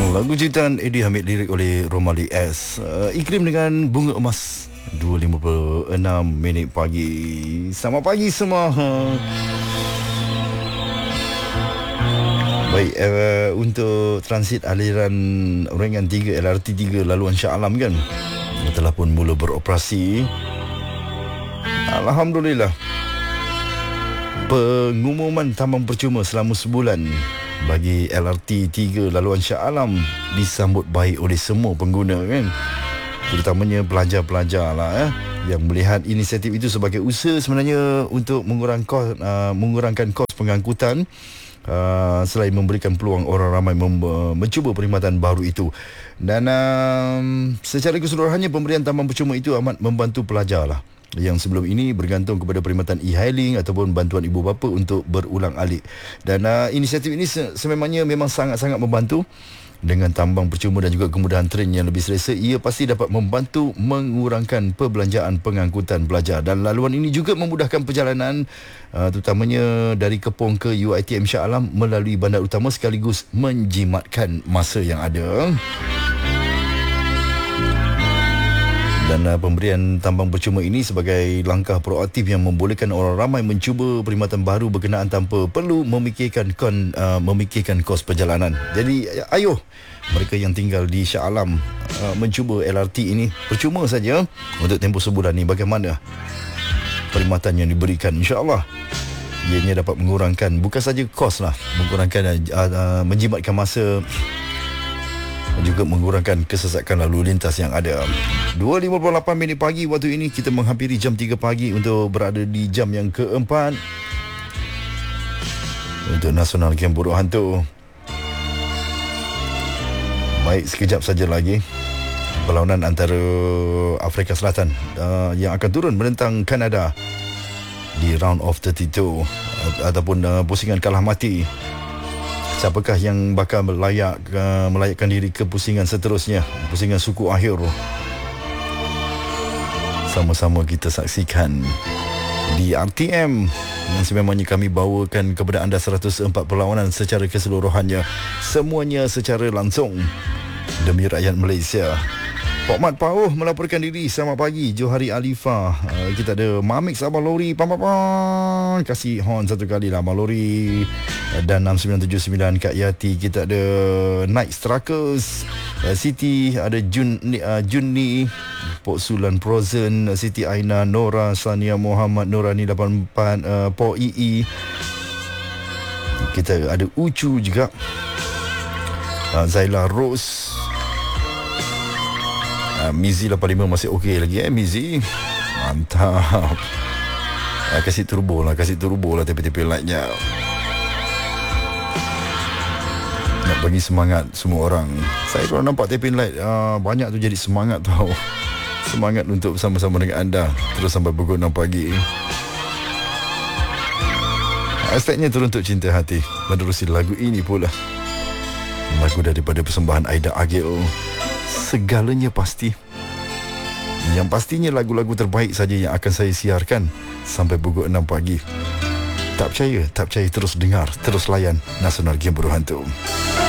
Lagu ciptaan Eddie Hamid, lirik oleh Romali S. Iklim dengan bunga emas. 2.56 minit pagi. Selamat pagi semua. Baik, untuk transit aliran ringan 3 LRT 3 laluan Shah Alam kan, telah pun mula beroperasi. Alhamdulillah. Pengumuman tambang percuma selama sebulan bagi LRT 3 laluan Shah Alam disambut baik oleh semua pengguna kan, terutamanya pelajar-pelajar lah yang melihat inisiatif itu sebagai usaha sebenarnya untuk mengurangkan kos pengangkutan, selain memberikan peluang orang ramai mencuba perkhidmatan baru itu. Dan secara keseluruhannya pemberian tambang percuma itu amat membantu pelajar lah yang sebelum ini bergantung kepada perkhidmatan e-hailing ataupun bantuan ibu bapa untuk berulang-alik. Dan inisiatif ini sememangnya memang sangat-sangat membantu. Dengan tambang percuma dan juga kemudahan tren yang lebih selesa, ia pasti dapat membantu mengurangkan perbelanjaan pengangkutan pelajar. Dan laluan ini juga memudahkan perjalanan, terutamanya dari Kepong ke UiTM Shah Alam melalui bandar utama, sekaligus menjimatkan masa yang ada. Dan pemberian tambang percuma ini sebagai langkah proaktif yang membolehkan orang ramai mencuba perkhidmatan baru berkenaan tanpa perlu memikirkan kos perjalanan. Jadi ayo mereka yang tinggal di Shah Alam mencuba LRT ini percuma saja untuk tempoh sebulan ni. Bagaimana perkhidmatan yang diberikan, insya-Allah ianya dapat mengurangkan bukan saja kos lah, mengurangkan menjimatkan masa, juga mengurangkan kesesakan lalu lintas yang ada. 2.58 minit pagi waktu ini, kita menghampiri jam 3 pagi untuk berada di jam yang keempat untuk Nasional Game Buruk Hantu. Baik, sekejap saja lagi perlawanan antara Afrika Selatan yang akan turun menentang Kanada di round of 32 ataupun pusingan kalah mati. Siapakah yang bakal melayakkan diri ke pusingan seterusnya, pusingan suku akhir? Sama-sama kita saksikan di RTM yang sememangnya kami bawakan kepada anda 104 perlawanan secara keseluruhannya, semuanya secara langsung demi rakyat Malaysia. Pak Mat Pauh melaporkan diri. Selamat pagi. Johari Alifah. Kita ada Mamix Abang Lori. Kasih horn satu kali lah Abang Lori. Dan 6979 Kak Yati. Kita ada Night Strikers Siti. Ada Junni Pok Sulan Frozen, Siti Aina, Nora, Sania Muhammad, Norani 84, Pok II. Kita ada Ucu juga, Zaila Rose, Mizi 85 masih okey lagi Mizi. Mantap. Kasih turbo lah tepi-tepi lightnya. Nak bagi semangat semua orang. Saya kalau nampak tepi light banyak tu jadi semangat tau. Semangat untuk bersama-sama dengan anda terus sampai pukul 6 pagi. Hashtagnya Teruntuk Cinta Hati. Menerusi lagu ini pula, lagu daripada persembahan Aida Agil, Segalanya Pasti. Yang pastinya lagu-lagu terbaik saja yang akan saya siarkan sampai pukul 6 pagi. Tak percaya, terus dengar, terus layan Nasional Game Buruk Hantu.